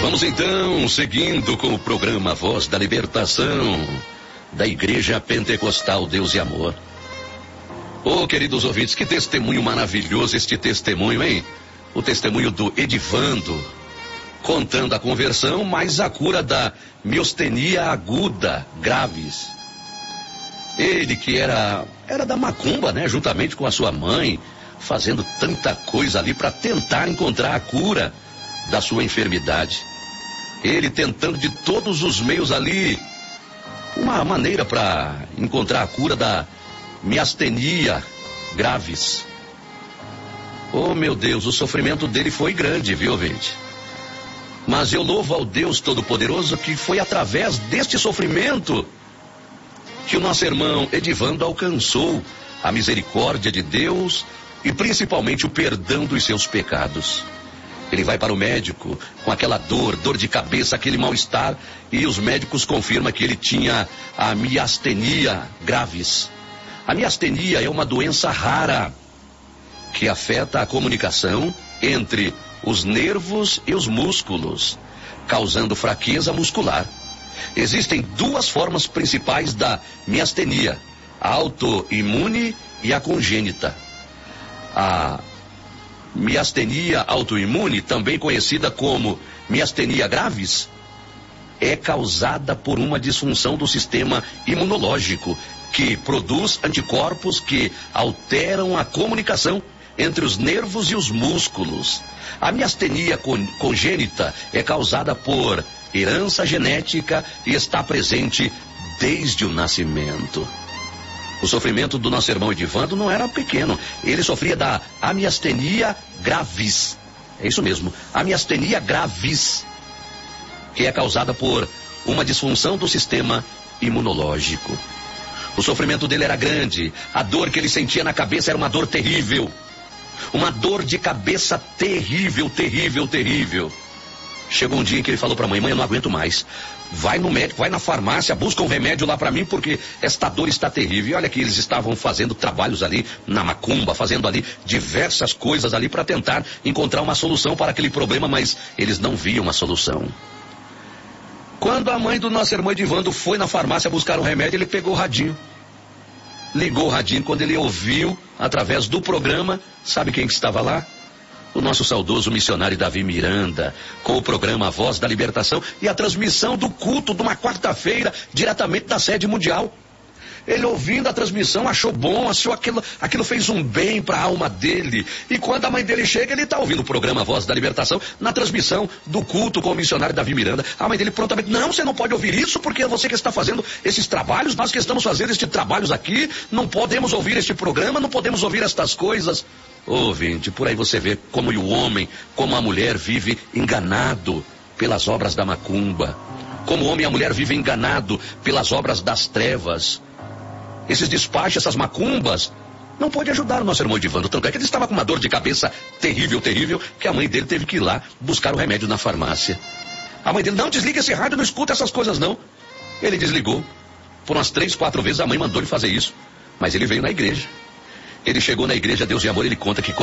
Vamos então, seguindo com o programa Voz da Libertação, da Igreja Pentecostal Deus e Amor. Oh, queridos ouvintes, que testemunho maravilhoso este testemunho, hein? O testemunho do Edivando, contando a conversão, mais a cura da miastenia aguda, graves. Ele que era da macumba, né? Juntamente com a sua mãe, fazendo tanta coisa ali para tentar encontrar a cura da sua enfermidade. Ele tentando de todos os meios ali uma maneira para encontrar a cura da miastenia graves. Oh, meu Deus, o sofrimento dele foi grande, viu, gente? Mas eu louvo ao Deus Todo-Poderoso que foi através deste sofrimento que o nosso irmão Edivando alcançou a misericórdia de Deus e principalmente o perdão dos seus pecados. Ele vai para o médico com aquela dor de cabeça, aquele mal-estar, e os médicos confirmam que ele tinha a miastenia graves. A miastenia é uma doença rara que afeta a comunicação entre os nervos e os músculos, causando fraqueza muscular. Existem duas formas principais da miastenia: a autoimune e a congênita. A miastenia autoimune, também conhecida como miastenia graves, é causada por uma disfunção do sistema imunológico, que produz anticorpos que alteram a comunicação entre os nervos e os músculos. A miastenia congênita é causada por herança genética e está presente desde o nascimento. O sofrimento do nosso irmão Edivando não era pequeno. Ele sofria da miastenia gravis. É isso mesmo, a miastenia gravis, que é causada por uma disfunção do sistema imunológico. O sofrimento dele era grande. A dor que ele sentia na cabeça era uma dor terrível. Uma dor de cabeça terrível, terrível, terrível. Chegou um dia em que ele falou para a mãe: mãe, eu não aguento mais. Vai no médico, vai na farmácia, busca um remédio lá para mim, porque esta dor está terrível. E olha que eles estavam fazendo trabalhos ali na macumba, fazendo ali diversas coisas ali para tentar encontrar uma solução para aquele problema, mas eles não viam a solução. Quando a mãe do nosso irmão Edivando foi na farmácia buscar um remédio, ele pegou o radinho. Ligou o radinho. Quando ele ouviu, através do programa, sabe quem que estava lá? O nosso saudoso missionário Davi Miranda, com o programa Voz da Libertação e a transmissão do culto de uma quarta-feira, diretamente da sede mundial. Ele, ouvindo a transmissão, achou bom, achou aquilo fez um bem para a alma dele. E quando a mãe dele chega, ele está ouvindo o programa Voz da Libertação, na transmissão do culto com o missionário Davi Miranda. A mãe dele prontamente: não, você não pode ouvir isso, porque é você que está fazendo esses trabalhos, nós que estamos fazendo estes trabalhos aqui, não podemos ouvir este programa, não podemos ouvir estas coisas. Ouvinte, por aí você vê como o homem, como a mulher vive enganado pelas obras da macumba. Como o homem e a mulher vivem enganado pelas obras das trevas. Esses despachos, essas macumbas, não pode ajudar o nosso irmão Edivando. Tanto é que ele estava com uma dor de cabeça terrível, terrível, que a mãe dele teve que ir lá buscar o remédio na farmácia. A mãe dele: não, desliga esse rádio, não escuta essas coisas não. Ele desligou. Por umas 3, 4 vezes a mãe mandou ele fazer isso. Mas ele veio na igreja. Ele chegou na igreja Deus e Amor, ele conta que